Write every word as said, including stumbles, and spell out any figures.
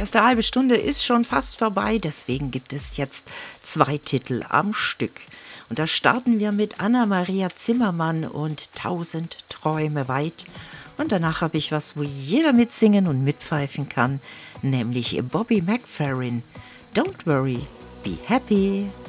erste halbe Stunde ist schon fast vorbei, deswegen gibt es jetzt zwei Titel am Stück. Und da starten wir mit Anna-Maria Zimmermann und Tausend Träume weit. Und danach habe ich was, wo jeder mitsingen und mitpfeifen kann, nämlich Bobby McFerrin. Don't worry, be happy.